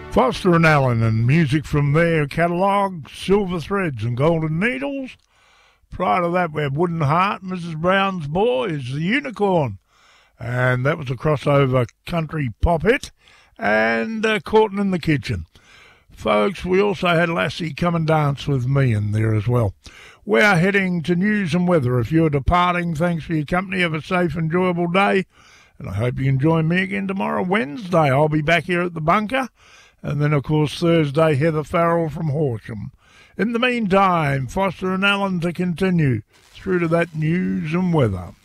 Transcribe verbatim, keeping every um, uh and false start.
Foster and Allen and music from their catalogue, Silver Threads and Golden Needles. Prior to that, we had Wooden Heart, Missus Brown's Boys, The Unicorn. And that was a crossover country pop hit. And uh, Courtin' in the Kitchen. Folks, we also had Lassie Come and Dance with Me in there as well. We are heading to news and weather. If you're departing, thanks for your company. Have a safe, enjoyable day. And I hope you can join me again tomorrow, Wednesday. I'll be back here at the bunker. And then, of course, Thursday, Heather Farrell from Horsham. In the meantime, Foster and Allen to continue through to that news and weather.